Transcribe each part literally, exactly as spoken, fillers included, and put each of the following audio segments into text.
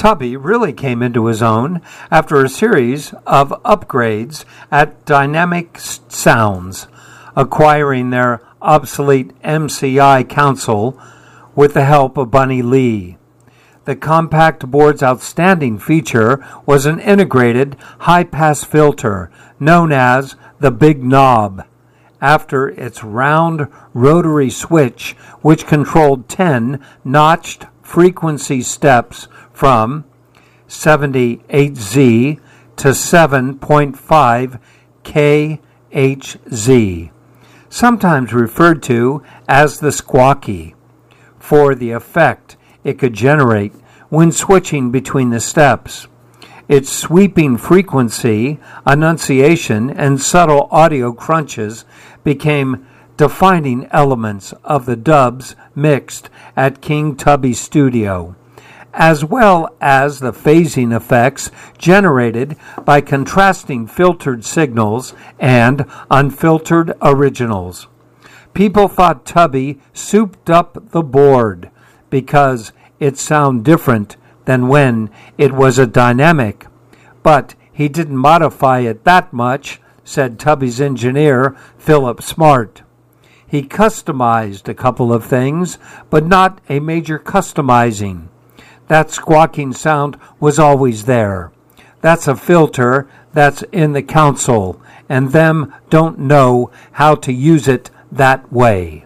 Tubby really came into his own after a series of upgrades at Dynamic Sounds, acquiring their obsolete M C I console with the help of Bunny Lee. The compact board's outstanding feature was an integrated high-pass filter known as the Big Knob, after its round rotary switch, which controlled ten notched frequency steps from seventy-eight Z to seven point five K H Z, sometimes referred to as the squawky, for the effect it could generate when switching between the steps. Its sweeping frequency, enunciation, and subtle audio crunches became defining elements of the dubs mixed at King Tubby's studio, as well as the phasing effects generated by contrasting filtered signals and unfiltered originals. People thought Tubby souped up the board because it sounded different than when it was a dynamic, but he didn't modify it that much, said Tubby's engineer, Philip Smart. He customized a couple of things, but not a major customizing. That squawking sound was always there. That's a filter that's in the console, and them don't know how to use it that way.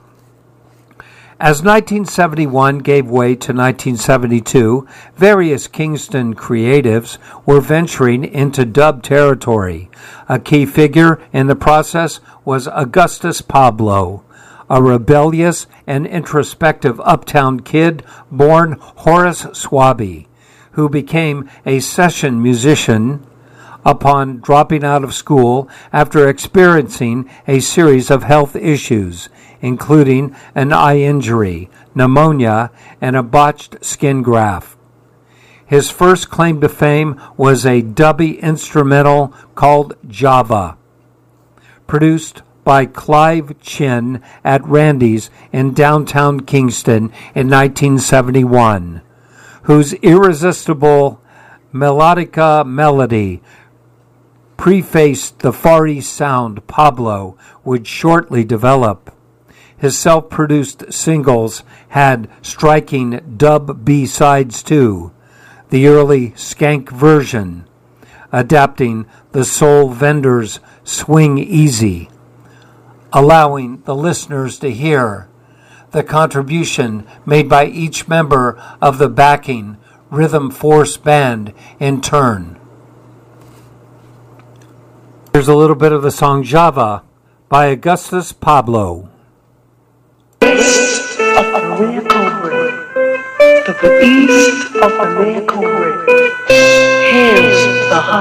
As nineteen seventy-one gave way to nineteen seventy-two, various Kingston creatives were venturing into dub territory. A key figure in the process was Augustus Pablo, a rebellious and introspective uptown kid born Horace Swaby, who became a session musician upon dropping out of school after experiencing a series of health issues, including an eye injury, pneumonia, and a botched skin graft. His first claim to fame was a dubby instrumental called Java, produced by Clive Chin at Randy's in downtown Kingston in nineteen seventy-one, whose irresistible melodica melody prefaced the Far East sound Pablo would shortly develop. His self-produced singles had striking dub B-sides too, the early Skank version, adapting the Soul Vendors' Swing Easy, allowing the listeners to hear the contribution made by each member of the backing Rhythm Force band in turn. Here's a little bit of the song Java by Augustus Pablo. East of the Miracle Ring, to the east of the Miracle Ring, here's the